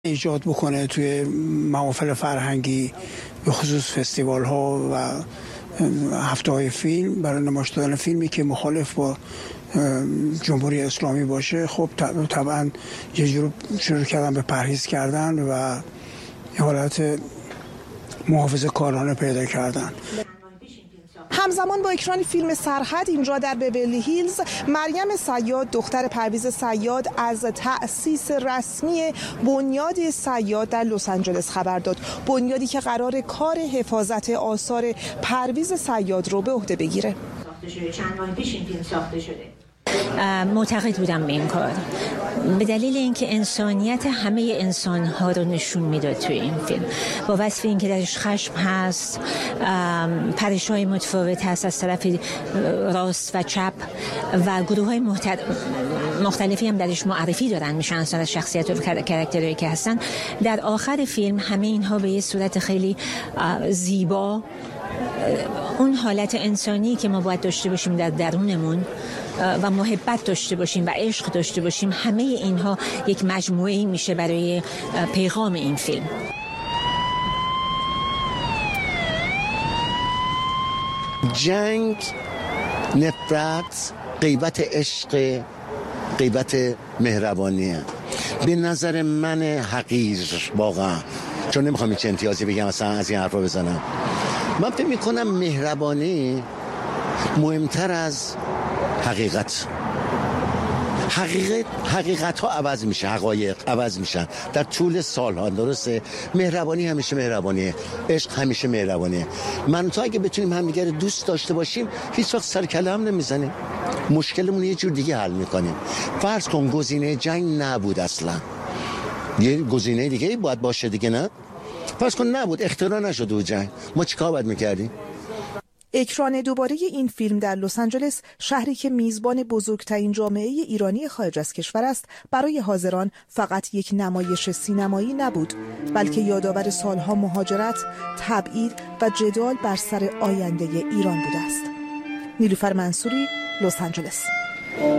ایجاد بکنه توی محافل فرهنگی به خصوص فستیوال ها و هفته های فیلم برای نمایش دادن فیلمی که مخالف با جمهوری اسلامی باشه. خب طبعا یه جور شروع کردن به پرهیز کردن و یه حالت محافظه کارانه پیدا کردن. همزمان با اکران فیلم سرحد اینجا در بیورلی هیلز، مریم صیاد دختر پرویز صیاد از تأسیس رسمی بنیاد صیاد در لس آنجلس خبر داد. بنیادی که قرار کار حفاظت آثار پرویز صیاد رو به عهده بگیره. چند ماه پیش این فیلم ساخته شده. معتقد بودم به این کار به دلیل اینکه انسانیت همه انسان‌ها رو نشون میداد توی این فیلم، با وصف اینکه درش خشم هست، پرش‌های متفاوت هست از طرف راست و چپ و گروه‌های مختلفی هم درش معرفی دارن میشن از شخصیت و کاراکترهایی که هستن. در آخر فیلم همه اینها به یه صورت خیلی زیبا اون حالت انسانی که ما باید داشته باشیم در درونمون و محبت داشته باشیم و عشق داشته باشیم، همه اینها یک مجموعه‌ای میشه برای پیغام این فیلم. جنگ، نفرت، غیبت عشق، غیبت مهربانیه. به نظر من حقیر واقعا، چون نمیخوام هیچ امتیازی بگم اصلا از این حرفا بزنم. من فکر میکنم مهربانی مهمتر از حقیقت. حقیقت ها عوض میشه، حقایق عوض میشن در طول سالها. درسته؟ مهربانی همیشه مهربانیه، عشق همیشه مهربانیه. من تو اگه بتونیم همدیگه رو دوست داشته باشیم، هیچ وقت سر کله هم نمیزنیم، مشکلمون یه جور دیگه حل میکنیم. فرض کن گزینه جنگ نبود، اصلا یه گزینه دیگه باید باشه دیگه، نه؟ فرض کن نبود، اختراع نشد و جنگ، ما چیکار باید میکردیم؟ اکران دوباره این فیلم در لس آنجلس، شهری که میزبان بزرگترین جامعه ایرانی خارج از کشور است، برای حاضران فقط یک نمایش سینمایی نبود، بلکه یادآور سالها مهاجرت، تبعید و جدال بر سر آینده ایران بوده است. نیلوفر منصوری، لس آنجلس.